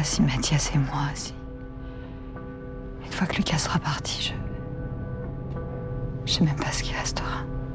pas si Mathias et moi, si... Une fois que Lucas sera parti, je sais même pas ce qui restera.